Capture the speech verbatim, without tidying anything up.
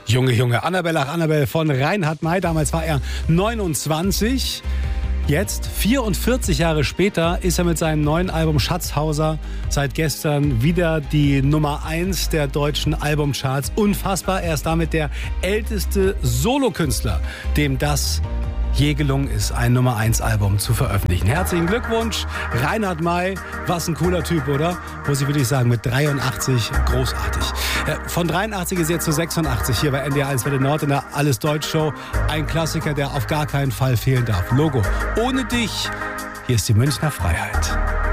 Junge, Junge, Annabelle, ach Annabelle von Reinhard May. Damals war er neunundzwanzig. Jetzt, vierundvierzig Jahre später, ist er mit seinem neuen Album Schatzhauser seit gestern wieder die Nummer eins der deutschen Albumcharts. Unfassbar, er ist damit der älteste Solokünstler, dem das je gelungen ist, ein Nummer eins Album zu veröffentlichen. Herzlichen Glückwunsch, Reinhard May. Was ein cooler Typ, oder? Muss ich wirklich sagen, mit dreiundachtzig großartig. Von dreiundachtzig ist jetzt zu sechsundachtzig hier bei N D R eins Welle Nord in der Alles Deutsch Show. Ein Klassiker, der auf gar keinen Fall fehlen darf. Logo. Ohne dich. Hier ist die Münchner Freiheit.